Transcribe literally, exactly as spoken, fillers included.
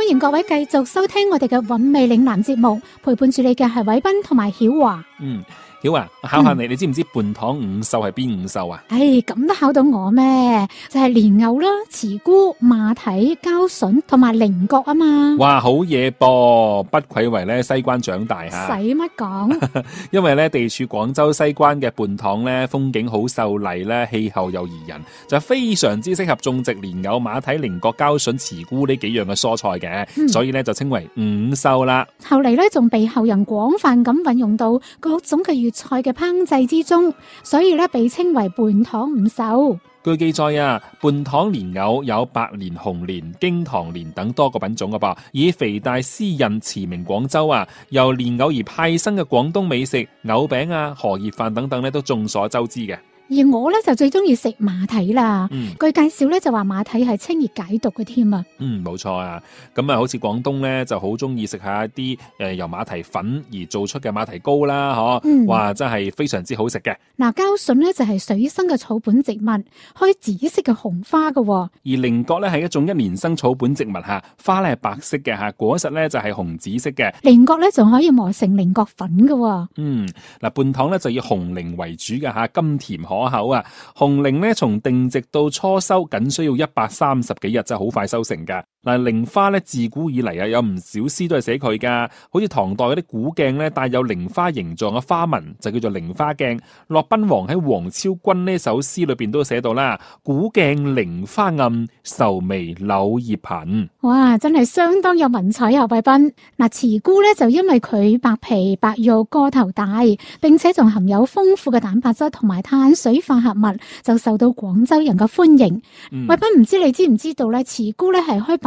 歡迎各位繼續收聽我哋嘅韻味嶺南節目，陪伴住你嘅係偉斌同埋曉華。 嗯，曉華，我考下你， 嗯、 你知唔知泮塘五秀係邊五秀啊？ 唉，咁都考到我咩？就係、是、蓮藕啦、慈菇、馬蹄、膠筍同埋菱角啊嘛。 哇，好嘢噃！不愧為咧西關長大吓。 使乜講？ 因為咧地處廣州西關嘅泮塘咧，風景好秀麗咧，氣候又宜人，就非常之適合種植蓮藕、馬蹄、菱角、膠筍、慈菇呢幾樣嘅蔬菜嘅，嗯、所以咧就稱為五秀啦。 後嚟咧仲被後人廣泛咁運用到各種嘅粵菜嘅烹製之中，所以咧被稱為泮塘五秀。 據記載啊，泮塘蓮藕有白蓮、紅蓮、京唐蓮等多個品種嘅噃，以肥大絲韌馳名廣州啊。由蓮藕而派生嘅廣東美食藕餅啊、荷葉飯等等咧，都眾所周知嘅。 而我咧就最中意食馬蹄啦。 嗯、 據介紹咧就話馬蹄係清熱解毒嘅添啊。 嗯，冇錯啊。咁啊，好似廣東咧就好中意食下一啲誒、呃、由馬蹄粉而做出嘅馬蹄糕啦，嗬、嗯。哇，真係非常之好食嘅。 嗱，膠筍咧就係水生嘅草本植物，開紫色嘅紅花嘅。而菱角咧係一種一年生草本植物吓，花咧係白色嘅吓，果實咧就係紅紫色嘅。 菱角咧仲可以磨成菱角粉嘅。 嗯，嗱，泮塘咧就以紅菱為主嘅吓，甘甜可口啊！紅菱咧從定植到初收，僅需要一百三十幾日，真係好快收成噶。嗱，菱花咧自古以嚟啊，有唔少詩都係寫佢噶，好似唐代嗰啲古鏡咧帶有菱花形狀嘅花紋，就叫做菱花鏡。駱賓王喺《王昭君》呢首詩裏邊都寫到啦：古鏡菱花暗，愁眉柳葉貧。 哇，真係相當有文采啊，偉斌。嗱，慈菇咧就因為佢白皮白肉個頭大，並且仲含有豐富嘅蛋白質同埋碳水化合物，就受到廣州人嘅歡迎。偉斌、嗯，唔知你知唔知道咧？慈菇咧係開